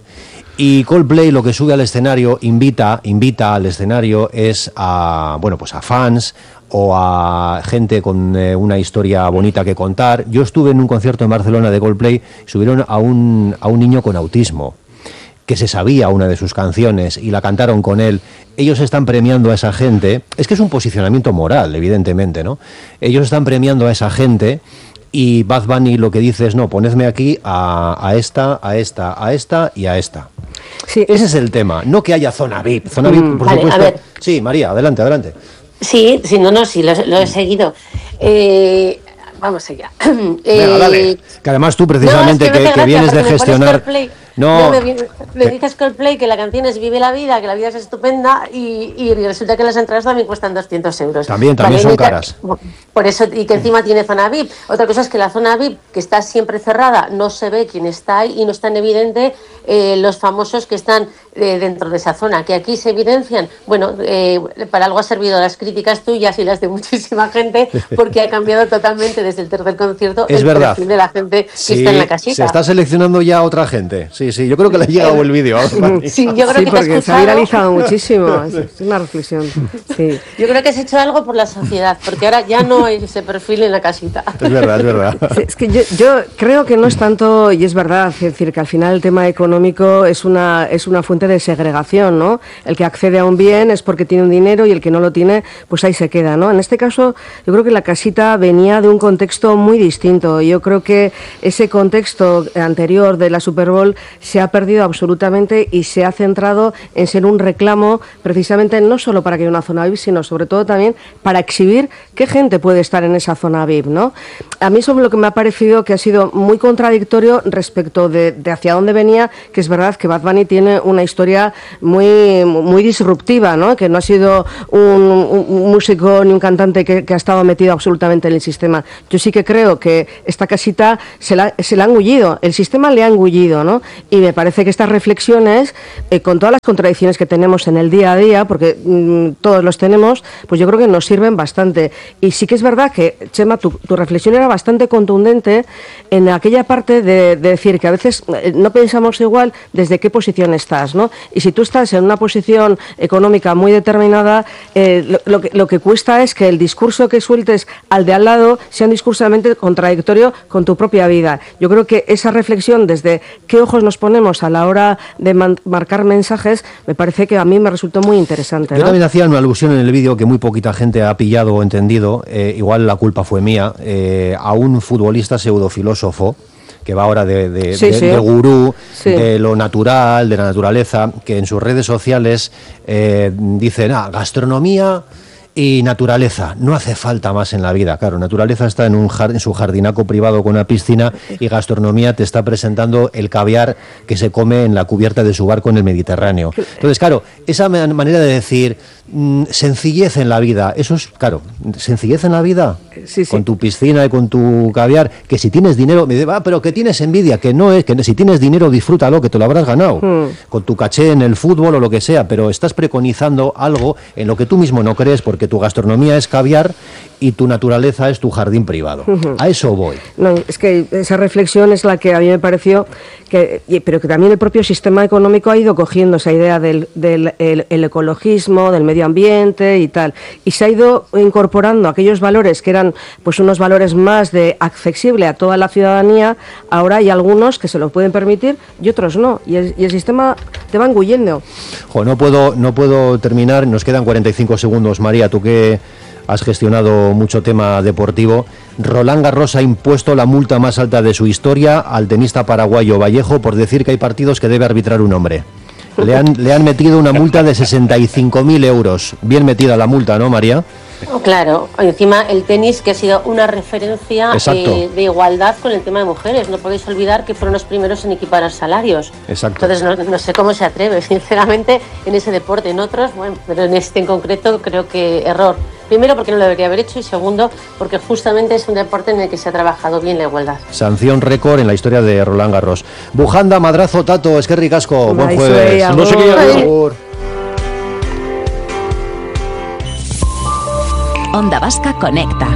Y Coldplay lo que sube al escenario, invita, invita al escenario es a, bueno, pues a fans o a gente con eh, una historia bonita que contar. Yo estuve en un concierto en Barcelona de Coldplay, subieron a un, a un niño con autismo, que se sabía una de sus canciones y la cantaron con él. Ellos están premiando a esa gente, es que es un posicionamiento moral, evidentemente, ¿no? Ellos están premiando a esa gente y Bad Bunny lo que dice es, no, ponedme aquí a, a esta, a esta, a esta y a esta. Sí. Ese es el tema, no que haya zona V I P. Zona mm, V I P, por vale, supuesto. A ver. Sí, María, adelante, adelante. Sí, sí, no, no, sí, lo, lo he seguido. Eh... Vamos allá. Venga, eh, dale. Que además tú precisamente no, es que, que, que vienes de gestionar... No, no me, me dices Coldplay que la canción es Vive la vida, que la vida es estupenda y, y resulta que las entradas también cuestan doscientos euros. También, también vale, son caras. Por eso, y que encima tiene zona V I P. Otra cosa es que la zona V I P, que está siempre cerrada, no se ve quién está ahí y no es tan evidente eh, los famosos que están eh, dentro de esa zona, que aquí se evidencian. Bueno, eh, para algo ha servido las críticas tuyas y las de muchísima gente, porque ha cambiado totalmente desde el tercer concierto es el verdad. perfil de la gente sí, que está en la casita. Se está seleccionando ya a otra gente. Sí, sí, yo creo que le ha llegado el vídeo. Sí, yo creo sí, que porque se ha viralizado muchísimo. Es una reflexión. Sí. Yo creo que has hecho algo por la sociedad, porque ahora ya no hay ese perfil en la casita. Es verdad, es verdad. Sí, es que yo, yo creo que no es tanto, y es verdad, es decir, que al final el tema económico es una, es una fuente de segregación, ¿no? El que accede a un bien es porque tiene un dinero y el que no lo tiene, pues ahí se queda, ¿no? En este caso, yo creo que la casita venía de un contexto muy distinto. Yo creo que ese contexto anterior de la Super Bowl se ha perdido absolutamente y se ha centrado en ser un reclamo precisamente no solo para que haya una zona V I P, sino sobre todo también para exhibir qué gente puede estar en esa zona V I P, ¿no? A mí eso es lo que me ha parecido que ha sido muy contradictorio respecto de, de hacia dónde venía, que es verdad que Bad Bunny tiene una historia muy, muy disruptiva, ¿no? Que no ha sido un, un músico ni un cantante que, que ha estado metido absolutamente en el sistema. Yo sí que creo que esta casita se la, se la ha engullido, el sistema le ha engullido, ¿no? Y me parece que estas reflexiones, eh, con todas las contradicciones que tenemos en el día a día, porque mmm, todos los tenemos, pues yo creo que nos sirven bastante. Y sí que es verdad que, Chema, tu, tu reflexión era bastante contundente en aquella parte de, de decir que a veces eh, no pensamos igual desde qué posición estás, ¿no? Y si tú estás en una posición económica muy determinada, eh, lo, lo, que, lo que cuesta es que el discurso que sueltes al de al lado sea un discursamente contradictorio con tu propia vida. Yo creo que esa reflexión desde qué ojos nos ponemos a la hora de man marcar mensajes, me parece que a mí me resultó muy interesante, ¿no? Yo también hacía una alusión en el vídeo que muy poquita gente ha pillado o entendido, eh, igual la culpa fue mía, eh, a un futbolista pseudofilósofo que va ahora de, de, sí, de, sí. de gurú, sí. de lo natural, de la naturaleza, que en sus redes sociales eh, dicen, ah, gastronomía y naturaleza, no hace falta más en la vida. Claro, naturaleza está en un jardín, en su jardinaco privado con una piscina, y gastronomía te está presentando el caviar que se come en la cubierta de su barco en el Mediterráneo. Entonces, claro, esa manera de decir mmm, sencillez en la vida, eso es, claro, sencillez en la vida, sí, sí. Con tu piscina y con tu caviar, que si tienes dinero, me dice, ah, pero que tienes envidia, que no es, que si tienes dinero disfrútalo, que te lo habrás ganado, hmm. con tu caché en el fútbol o lo que sea, pero estás preconizando algo en lo que tú mismo no crees, porque que tu gastronomía es caviar y tu naturaleza es tu jardín privado. Uh-huh. A eso voy. No, es que esa reflexión es la que a mí me pareció, que, pero que también el propio sistema económico ha ido cogiendo esa idea del, del el, el ecologismo, del medio ambiente y tal, y se ha ido incorporando aquellos valores que eran pues unos valores más de accesible a toda la ciudadanía. Ahora hay algunos que se lo pueden permitir y otros no, y el, y el sistema te va engullendo. Jo, no puedo, no puedo terminar, nos quedan cuarenta y cinco segundos, María, tú que has gestionado mucho tema deportivo. Roland Garros ha impuesto la multa más alta de su historia al tenista paraguayo Vallejo por decir que hay partidos que debe arbitrar un hombre. Le han, le han metido una multa de sesenta y cinco mil euros. Bien metida la multa, ¿no, María? Claro, encima el tenis, que ha sido una referencia eh, de igualdad con el tema de mujeres. No podéis olvidar que fueron los primeros en equiparar salarios. Exacto. Entonces no, no sé cómo se atreve, sinceramente, en ese deporte. En otros, bueno, pero en este en concreto creo que error. Primero, porque no lo debería haber hecho, y segundo, porque justamente es un deporte en el que se ha trabajado bien la igualdad. Sanción récord en la historia de Roland Garros. Bujanda, madrazo, Tato, es que ricasco. Buen jueves. No sé qué. Onda Vasca Conecta.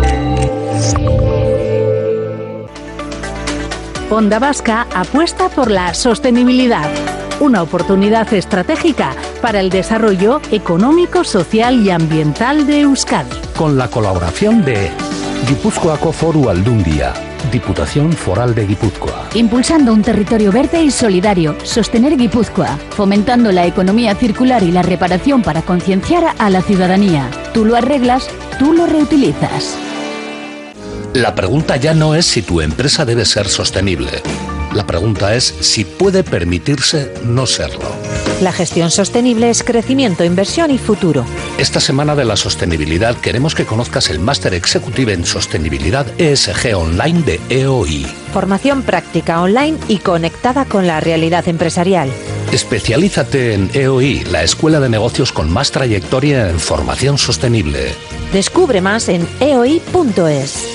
Onda Vasca apuesta por la sostenibilidad, una oportunidad estratégica para el desarrollo económico, social y ambiental de Euskadi. Con la colaboración de Gipuzkoako Foru Aldundia, Diputación Foral de Guipúzcoa. Impulsando un territorio verde y solidario, sostener Guipúzcoa, fomentando la economía circular y la reparación para concienciar a la ciudadanía. Tú lo arreglas, tú lo reutilizas. La pregunta ya no es si tu empresa debe ser sostenible. La pregunta es si puede permitirse no serlo. La gestión sostenible es crecimiento, inversión y futuro. Esta semana de la sostenibilidad queremos que conozcas el Máster Executive en Sostenibilidad E S G Online de E O I. Formación práctica online y conectada con la realidad empresarial. Especialízate en E O I, la escuela de negocios con más trayectoria en formación sostenible. Descubre más en e o i punto es.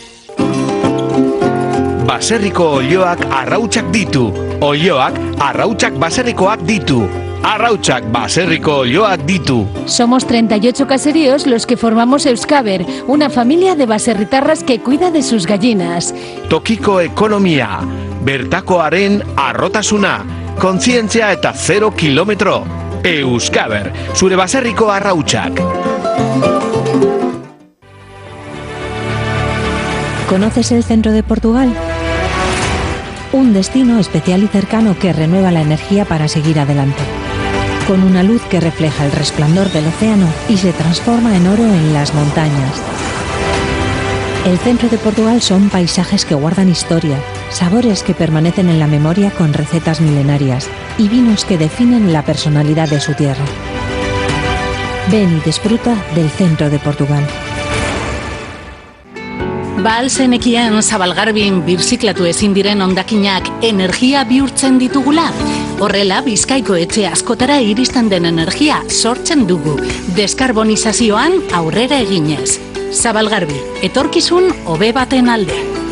Baserriko olioak arrautsak ditu. Olioak arrautsak baserrikoak ditu. Arrautsak baserriko olioak ditu. Somos treinta y ocho caseríos los que formamos Euskaber, una familia de baserritarras que cuida de sus gallinas. Tokiko ekonomia, bertakoaren arrotasuna, kontzientzia eta zero kilometro. Euskaber, zure baserriko arrautsak. ¿Conoces el centro de Portugal? Un destino especial y cercano que renueva la energía para seguir adelante. Con una luz que refleja el resplandor del océano y se transforma en oro en las montañas. El centro de Portugal son paisajes que guardan historia, sabores que permanecen en la memoria con recetas milenarias y vinos que definen la personalidad de su tierra. Ven y disfruta del centro de Portugal. Ba al zenekien Zabalgarbin birziklatu ezin diren hondakinak energia bihurtzen ditugula? Horrela, Bizkaiko etxe askotara iristen den energia sortzen dugu, deskarbonizazioan aurrera eginez. Zabalgarbi, etorkizun hobe baten alde.